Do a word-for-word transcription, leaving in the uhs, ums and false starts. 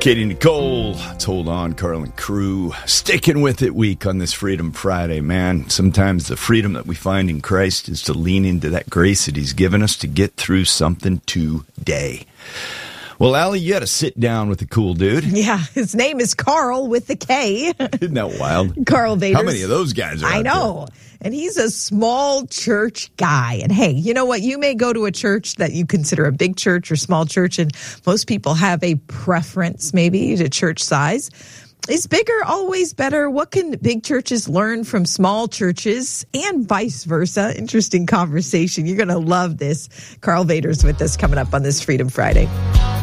Katie Nicole, let's hold on, Carl and crew. Sticking with it week on this Freedom Friday, man. Sometimes the freedom that we find in Christ is to lean into that grace that he's given us to get through something today. Well, Allie, you got to sit down with a cool dude. Yeah, his name is Carl with a K. Isn't that wild? Carl Vaders. How many of those guys are I out know. there? And he's a small church guy. And hey, you know what? You may go to a church that you consider a big church or small church, and most people have a preference maybe to church size. Is bigger always better? What can big churches learn from small churches and vice versa? Interesting conversation. You're going to love this. Carl Vaders with us coming up on this Freedom Friday.